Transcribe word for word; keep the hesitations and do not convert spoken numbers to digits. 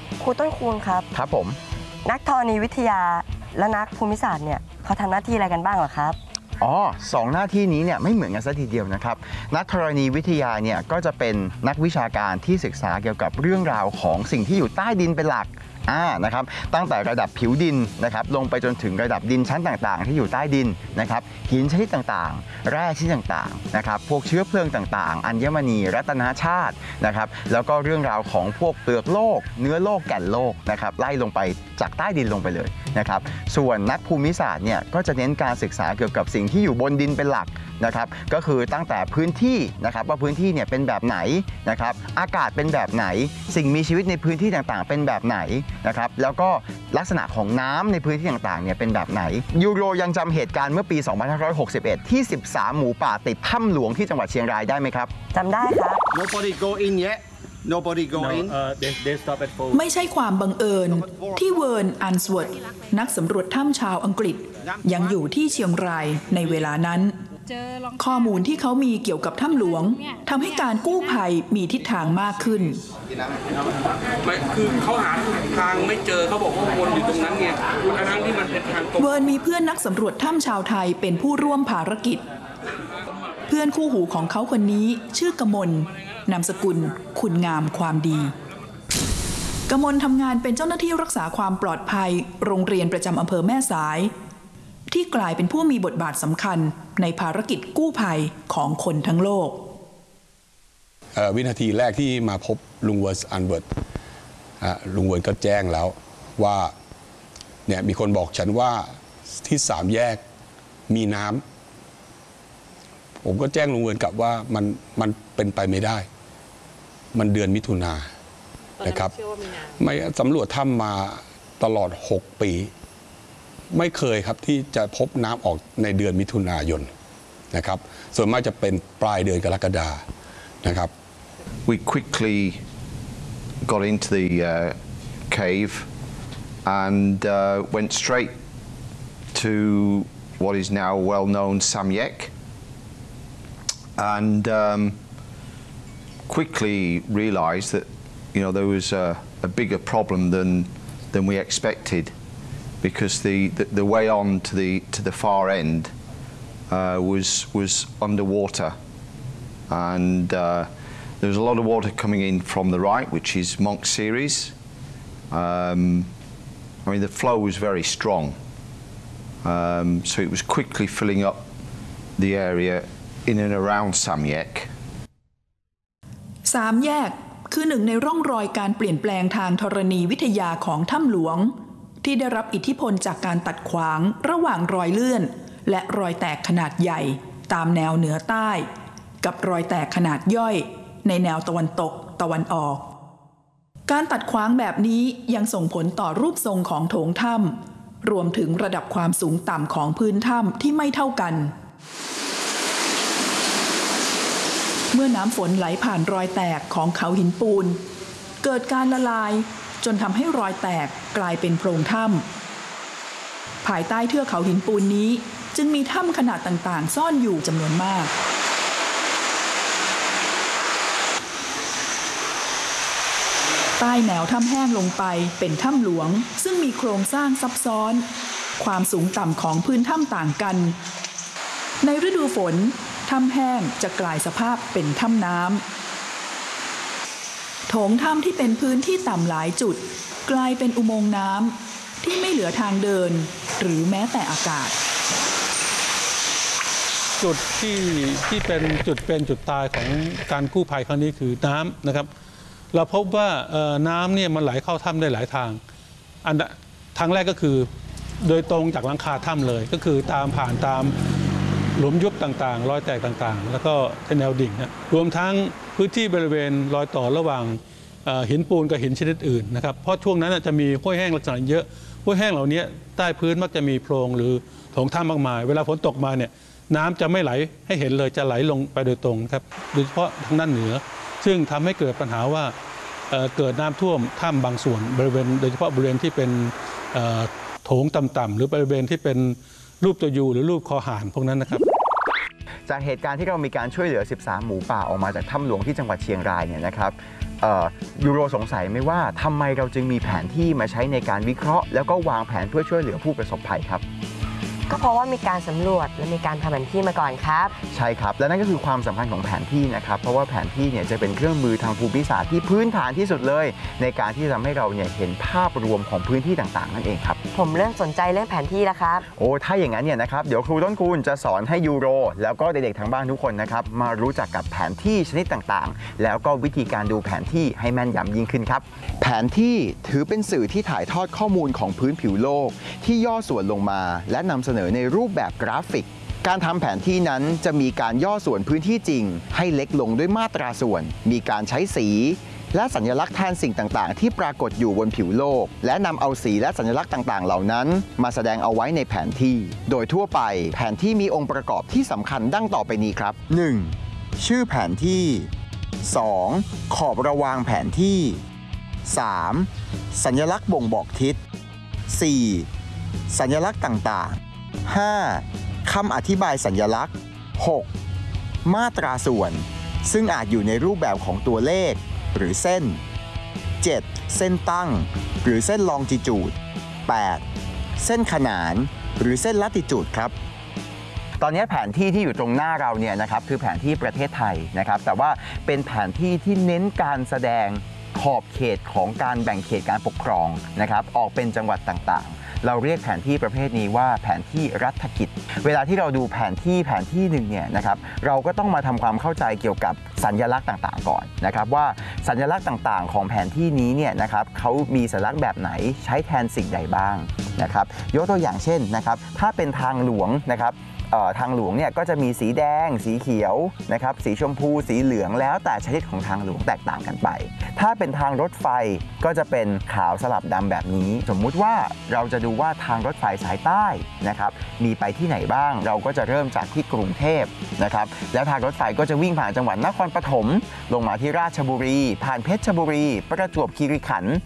ครูต้นคูณครับครับผมนักธรณีวิทยาและนักภูมิศาสตร์เนี่ยเขาทำหน้าที่อะไรกันบ้างเหรอครับอ๋อสองหน้าที่นี้เนี่ยไม่เหมือนกันซะทีเดียวนะครับนักธรณีวิทยาเนี่ยก็จะเป็นนักวิชาการที่ศึกษาเกี่ยวกับเรื่องราวของสิ่งที่อยู่ใต้ดินเป็นหลักอ่านะครับตั้งแต่ระดับผิวดินนะครับลงไปจนถึงระดับดินชั้นต่างๆที่อยู่ใต้ดินนะครับหินชนิดต่างๆแร่ชนิดต่างๆนะครับพวกเชื้อเพลิงต่างๆอัญมณีรัตนชาตินะครับแล้วก็เรื่องราวของพวกเปลือกโลกเนื้อโลกแก่นโลกนะครับไล่ลงไปจากใต้ดินลงไปเลยนะครับส่วนนักภูมิศาสตร์เนี่ยก็จะเน้นการศึกษาเกี่ยวกับสิ่งที่อยู่บนดินเป็นหลักนะครับก็คือตั้งแต่พื้นที่นะครับว่าพื้นที่เนี่ยเป็นแบบไหนนะครับอากาศเป็นแบบไหนสิ่งมีชีวิตในพื้นที่ต่างๆเป็นแบบไหนนะครับแล้วก็ลักษณะของน้ำในพื้นที่ต่างๆเนี่ยเป็นแบบไหนยูโรยังจำเหตุการณ์เมื่อปี สองพันห้าร้อยหกสิบเอ็ด ที่สิบสามหมูป่าติดถ้ำหลวงที่จังหวัดเชียงรายได้ไหมครับจำได้ครับ Nobody go in yet Nobody go in no, uh, they, they stop at four ไม่ใช่ความบังเอิญที่เวิร์นอันสวอร์ดนักสำรวจถ้ำชาวอังกฤษยังอยู่ที่เชียงรายในเวลานั้นข้อมูลที่เขามีเกี่ยวกับถ้ำหลวงทำให้การกู้ภัยมีทิศทางมากขึ้นไม่คือเขาหาทางไม่เจอเขาบอกว่าวนอยู่ตรงนั้นไงทั้งที่มันเป็นทางตรงเวิร์นมีเพื่อนนักสำรวจถ้ำชาวไทยเป็นผู้ร่วมภารกิจเพื่อนคู่หูของเขาคนนี้ชื่อกมลนามสกุลคุณงามความดีกมลทำงานเป็นเจ้าหน้าที่รักษาความปลอดภัยโรงเรียนประจำอำเภอแม่สายที่กลายเป็นผู้มีบทบาทสำคัญในภารกิจกู้ภัยของคนทั้งโลกวินาทีแรกที่มาพบลุงเวิร์สอันเบิร์ตลุงเวิร์สก็แจ้งแล้วว่าเนี่ยมีคนบอกฉันว่าที่สามแยกมีน้ำผมก็แจ้งลุงเวิร์สกลับว่ามันมันเป็นไปไม่ได้มันเดือนมิถุนานะครับไม่สำรวจถ้ำมาตลอดหกปีไม่เคยครับที่จะพบน้ำออกในเดือนมิถุนายนนะครับส่วนมากจะเป็นปลายเดือนกรกฎาคมนะครับ We quickly got into the uh, cave and uh, went straight to what is now well-known Samyek and um, quickly realized that you know there was a, a bigger problem than than we expected.Because the, the, the way on to the to the far end uh, was was underwater, and uh, there was a lot of water coming in from the right, which is Monk Series. Um, I mean, the flow was very strong, um, so it was quickly filling up the area in and around Samyek. สามแยกคือหนึ่งในร่องรอยการเปลี่ยนแปลงทางธรณีวิทยาของถ้ำหลวงที่ได้รับอิทธิพลจากการตัดขวางระหว่างรอยเลื่อนและรอยแตกขนาดใหญ่ตามแนวเหนือใต้กับรอยแตกขนาดย่อยในแนวตะวันตกตะวันออกการตัดขวางแบบนี้ยังส่งผลต่อรูปทรงของโถงถ้ำรวมถึงระดับความสูงต่ำของพื้นถ้ำที่ไม่เท่ากันเมื่อน้ำฝนไหลผ่านรอยแตกของเขาหินปูนเกิดการละลายจนทำให้รอยแตกกลายเป็นโพรงถ้ำภายใต้เทือกเขาหินปูนนี้จึงมีถ้ำขนาดต่างๆซ่อนอยู่จำนวนมากใต้แนวถ้ำแห้งลงไปเป็นถ้ำหลวงซึ่งมีโครงสร้างซับซ้อนความสูงต่ำของพื้นถ้ำต่างกันในฤดูฝนถ้ำแห้งจะกลายสภาพเป็นถ้ำน้ำโถงถ้ำที่เป็นพื้นที่ต่ำหลายจุดกลายเป็นอุโมงค์น้ำที่ไม่เหลือทางเดินหรือแม้แต่อากาศจุดที่ที่เป็นจุดเป็นจุดตายของการกู้ภัยครั้งนี้คือน้ำนะครับเราพบว่าน้ำเนี่ยมันไหลเข้าถ้ำได้หลายทางอันทางแรกก็คือโดยตรงจากหลังคาถ้ำเลยก็คือตามผ่านตามหลุมยุบต่างๆรอยแตกต่างๆแล้วก็แนวดิ่งนะรวมทั้งพื้นที่บริเวณรอยต่อระหว่างหินปูนกับหินชนิดอื่นนะครับเพราะช่วงนั้นจะมีห้วยแห้งลักษณะเยอะห้วยแห้งเหล่านี้ใต้พื้นมักจะมีโพรงหรือโถงถ้ำมากมายเวลาฝนตกมาเนี่ยน้ำจะไม่ไหลให้เห็นเลยจะไหลลงไปโดยตรงครับโดยเฉพาะทางด้านเหนือซึ่งทำให้เกิดปัญหาว่าเกิดน้ำท่วมถ้ำบางส่วนบริเวณโดยเฉพาะบริเวณที่เป็นโถงต่ำๆหรือบริเวณที่เป็นรูปตัวยูหรือรูปคอหานพวกนั้นนะครับจากเหตุการณ์ที่เรามีการช่วยเหลือสิบสามหมูป่าออกมาจากถ้ำหลวงที่จังหวัดเชียงรายเนี่ยนะครับเอ่อยูโรสงสัยไหมว่าทำไมเราจึงมีแผนที่มาใช้ในการวิเคราะห์แล้วก็วางแผนเพื่อช่วยเหลือผู้ประสบภัยครับก็เพราะว่ามีการสำรวจและมีการทำแผนที่มาก่อนครับใช่ครับและนั่นก็คือความสำคัญของแผนที่นะครับเพราะว่าแผนที่เนี่ยจะเป็นเครื่องมือทางภูมิศาสตร์ที่พื้นฐานที่สุดเลย ในการที่จะทำให้เราเนี่ยเห็นภาพรวมของพื้นที่ต่างๆนั่นเองครับผมเริ่มสนใจเรื่องแผนที่แล้วครับโอ้ถ้าอย่างนั้นเนี่ยนะครับเดี๋ยวครูต้นคูณจะสอนให้ยูโรแล้วก็เด็กๆทางบ้านทุกคนนะครับมารู้จักกับแผนที่ชนิดต่างๆแล้วก็วิธีการดูแผนที่ให้แม่นยำยิ่งขึ้นครับแผนที่ถือเป็นสื่อที่ถ่ายทอดข้อมูลของพื้นผิวโลกที่ย่อส่วนลงมาและนำเสนอในรูปแบบกราฟิกการทำแผนที่นั้นจะมีการย่อส่วนพื้นที่จริงให้เล็กลงด้วยมาตราส่วนมีการใช้สีและสัญลักษณ์แทนสิ่งต่างๆที่ปรากฏอยู่บนผิวโลกและนำเอาสีและสัญลักษณ์ต่างๆเหล่านั้นมาแสดงเอาไว้ในแผนที่โดยทั่วไปแผนที่มีองค์ประกอบที่สำคัญดังต่อไปนี้ครับ หนึ่ง ชื่อแผนที่ สอง ขอบระวางแผนที่ สาม สัญลักษณ์บ่งบอกทิศ สี่ สัญลักษณ์ต่างๆ ห้า คำอธิบายสัญลักษณ์ หก มาตราส่วนซึ่งอาจอยู่ในรูปแบบของตัวเลขหรือเส้น เจ็ด เส้นตั้งหรือเส้นลองจิจูด แปด เส้นขนานหรือเส้นลัติจูดครับตอนนี้แผนที่ที่อยู่ตรงหน้าเราเนี่ยนะครับคือแผนที่ประเทศไทยนะครับแต่ว่าเป็นแผนที่ที่เน้นการแสดงขอบเขตของการแบ่งเขตการปกครองนะครับออกเป็นจังหวัดต่างๆเราเรียกแผนที่ประเภทนี้ว่าแผนที่รัฐกิจเวลาที่เราดูแผนที่แผนที่หนึ่งเนี่ยนะครับเราก็ต้องมาทำความเข้าใจเกี่ยวกับสัญลักษณ์ต่างๆก่อนนะครับว่าสัญลักษณ์ต่างๆของแผนที่นี้เนี่ยนะครับเขามีสัญลักษณ์แบบไหนใช้แทนสิ่งใดบ้างนะครับยกตัวอย่างเช่นนะครับถ้าเป็นทางหลวงนะครับทางหลวงเนี่ยก็จะมีสีแดงสีเขียวนะครับสีชมพูสีเหลืองแล้วแต่ชนิดของทางหลวงแตกต่างกันไปถ้าเป็นทางรถไฟก็จะเป็นขาวสลับดำแบบนี้สมมุติว่าเราจะดูว่าทางรถไฟสายใต้นะครับมีไปที่ไหนบ้างเราก็จะเริ่มจากที่กรุงเทพนะครับแล้วทางรถไฟก็จะวิ่งผ่านจังหวัดนครปฐมลงมาที่ราชบุรีผ่านเพชรบุรีประจวบคีรีขันธ์